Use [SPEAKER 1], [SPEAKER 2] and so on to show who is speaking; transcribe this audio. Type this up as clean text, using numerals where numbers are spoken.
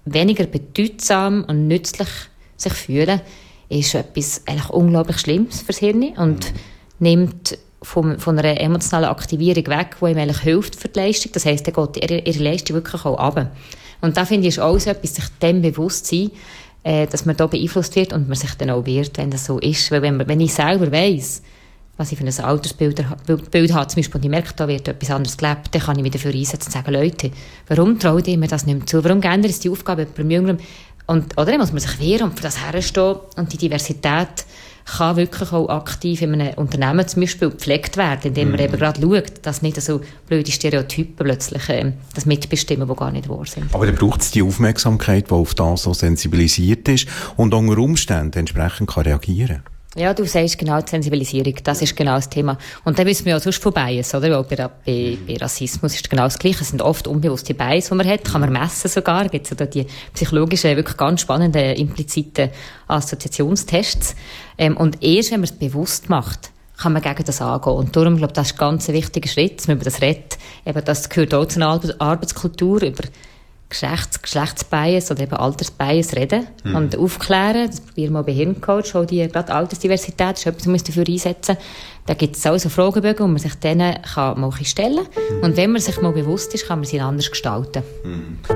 [SPEAKER 1] weniger bedeutsam und nützlich sich fühlen, ist etwas eigentlich unglaublich Schlimmes fürs Hirn und nimmt von einer emotionalen Aktivierung weg, die ihm eigentlich hilft für die Leistung. Das heisst, dann geht ihre Leistung wirklich auch runter. Und da finde ich, ist auch so etwas, sich dem bewusst sein, dass man da beeinflusst wird und man sich dann auch wehrt, wenn das so ist. Weil wenn ich selber weiss, was ich für ein Altersbild habe, zum Beispiel, und ich merke, da wird etwas anderes gelebt, dann kann ich mich dafür einsetzen und sagen, Leute, warum traut ihr mir das nicht mehr zu? Warum ändert es die Aufgabe bei Jüngerem? Oder muss man sich wehren und für das herstehen. Und die Diversität kann wirklich auch aktiv in einem Unternehmen zum Beispiel gepflegt werden, indem man eben gerade schaut, dass nicht so blöde Stereotypen plötzlich das mitbestimmen, die gar nicht wahr sind.
[SPEAKER 2] Aber dann braucht es die Aufmerksamkeit, die auf das so sensibilisiert ist und unter Umständen entsprechend kann reagieren.
[SPEAKER 1] Ja, du sagst genau die Sensibilisierung, das ist genau das Thema. Und dann wissen wir ja sonst von Bias, oder? Weil bei Rassismus ist genau das Gleiche. Es sind oft unbewusste Bias, die man hat, kann man messen sogar. Gibt es da die psychologischen, wirklich ganz spannenden, impliziten Assoziationstests. Und erst, wenn man es bewusst macht, kann man gegen das angehen. Und darum, glaube ich, das ist ein ganz wichtiger Schritt, dass man über das redet. Eben, das gehört auch zu einer Arbeitskultur, über Geschlechtsbias oder eben Altersbias reden und aufklären. Das probieren wir auch bei Hirncoach, auch die gerade Altersdiversität ist etwas, was wir dafür einsetzen. Da gibt es auch so Fragebögen, wo man sich denen mal stellen kann. Und wenn man sich mal bewusst ist, kann man sie anders gestalten.